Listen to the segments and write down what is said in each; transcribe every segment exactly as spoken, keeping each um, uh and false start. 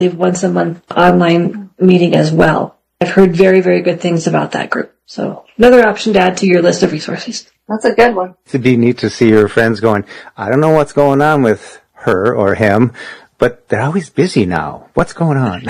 They've once a month online meeting as well. I've heard very, very good things about that group. So another option to add to your list of resources. That's a good one. It'd be neat to see your friends going, I don't know what's going on with her or him, but they're always busy now. What's going on?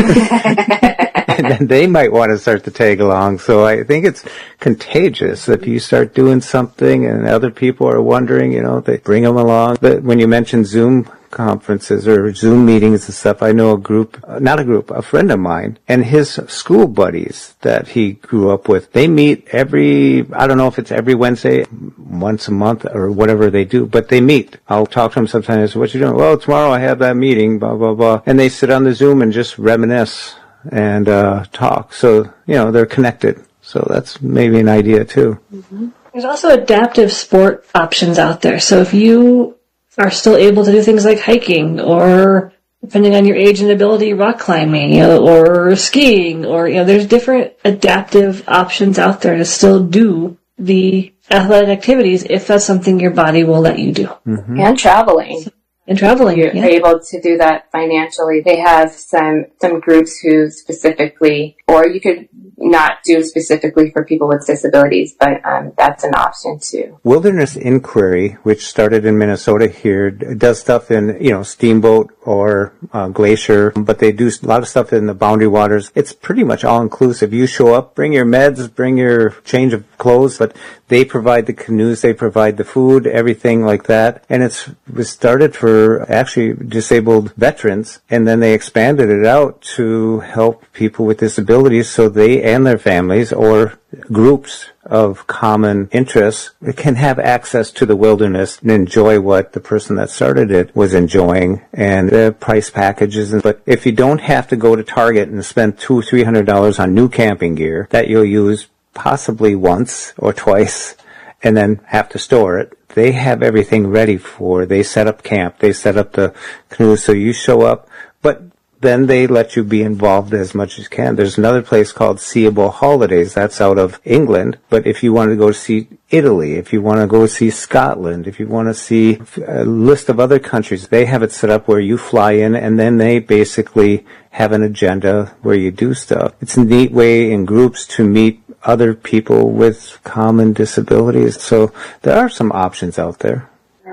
And then they might want to start to tag along. So I think it's contagious if you start doing something and other people are wondering, you know, they bring them along. But when you mentioned Zoom conferences or Zoom meetings and stuff, I know a group, not a group, a friend of mine and his school buddies that he grew up with. They meet every, I don't know if it's every Wednesday, once a month or whatever they do, but they meet. I'll talk to them sometimes. What you doing? Well, tomorrow I have that meeting, blah, blah, blah. And they sit on the Zoom and just reminisce and uh talk. So, you know, they're connected. So that's maybe an idea too. Mm-hmm. There's also adaptive sport options out there. So if you are still able to do things like hiking or, depending on your age and ability, rock climbing, you know, or skiing, or, you know, there's different adaptive options out there to still do the athletic activities if that's something your body will let you do. Mm-hmm. And traveling. So, And traveling, you're yeah. able to do that financially. They have some some groups who specifically, or you could not do specifically for people with disabilities, but um, that's an option too. Wilderness Inquiry, which started in Minnesota here, does stuff in, you know, Steamboat or uh, Glacier, but they do a lot of stuff in the Boundary Waters. It's pretty much all-inclusive. You show up, bring your meds, bring your change of clothes, but they provide the canoes, they provide the food, everything like that. And it's, it was started for actually disabled veterans, and then they expanded it out to help people with disabilities so they and their families or groups of common interests can have access to the wilderness and enjoy what the person that started it was enjoying, and the price packages. But if you don't have to go to Target and spend two, three hundred dollars on new camping gear that you'll use possibly once or twice and then have to store it, they have everything ready for, they set up camp, they set up the canoes, so you show up, but then they let you be involved as much as you can. There's another place called Seeable Holidays. That's out of England. But if you want to go see Italy, if you want to go see Scotland, if you want to see a list of other countries, they have it set up where you fly in and then they basically have an agenda where you do stuff. It's a neat way in groups to meet other people with common disabilities. So there are some options out there.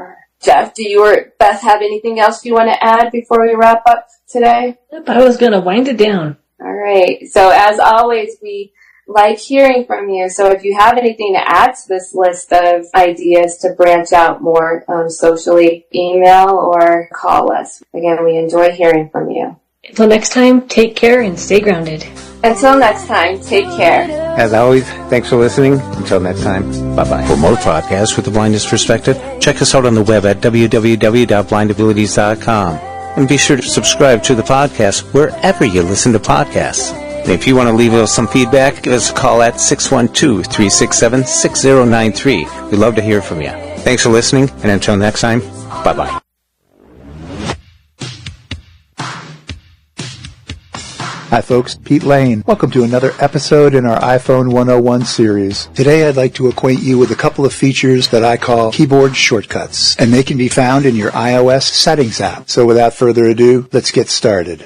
Jeff, do you or Beth have anything else you want to add before we wrap up today? Yep, I was going to wind it down. All right. So as always, we like hearing from you. So if you have anything to add to this list of ideas to branch out more um, socially, email or call us. Again, we enjoy hearing from you. Until next time, take care and stay grounded. Until next time, take care. As always, thanks for listening. Until next time, bye-bye. For more podcasts with the blindness perspective, check us out on the web at w w w dot blind abilities dot com. And be sure to subscribe to the podcast wherever you listen to podcasts. And if you want to leave us some feedback, give us a call at six one two, three six seven, six zero nine three. We'd love to hear from you. Thanks for listening, and until next time, bye-bye. Hi folks, Pete Lane. Welcome to another episode in our iPhone one oh one series. Today I'd like to acquaint you with a couple of features that I call keyboard shortcuts, and they can be found in your iOS settings app. So without further ado, let's get started.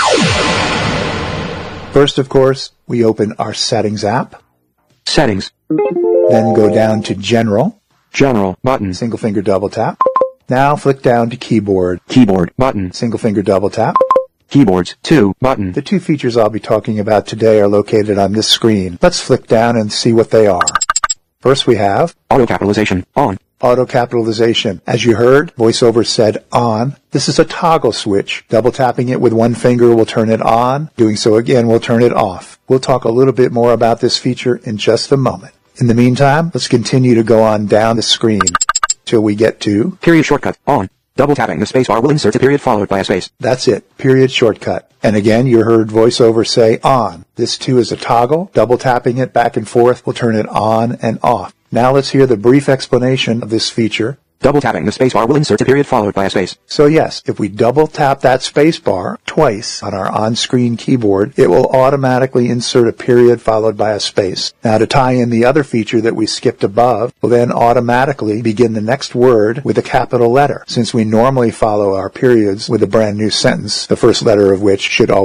First, of course, we open our settings app. Settings. Then go down to General. General button. Single finger double tap. Now flick down to Keyboard. Keyboard button. Single finger double tap. Keyboards two button. The two features I'll be talking about today are located on this screen. Let's flick down and see what they are. First we have auto capitalization on. Auto capitalization. As you heard, VoiceOver said on. This is a toggle switch. Double tapping it with one finger will turn it on. Doing so again will turn it off. We'll talk a little bit more about this feature in just a moment. In the meantime, let's continue to go on down the screen till we get to period shortcut on. Double tapping the space bar will insert a period followed by a space. That's it. Period shortcut. And again, you heard VoiceOver say on. This too is a toggle. Double tapping it back and forth will turn it on and off. Now let's hear the brief explanation of this feature. Double tapping the spacebar will insert a period followed by a space. So yes, if we double tap that spacebar twice on our on-screen keyboard, it will automatically insert a period followed by a space. Now to tie in the other feature that we skipped above, we'll then automatically begin the next word with a capital letter. Since we normally follow our periods with a brand new sentence, the first letter of which should always